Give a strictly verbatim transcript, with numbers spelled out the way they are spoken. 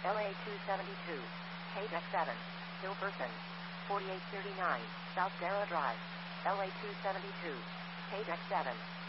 L A two seventy-two, K Deck seven, Hillperson, forty-eight thirty-nine, South Darrow Drive, L A two seventy-two, K Deck seven.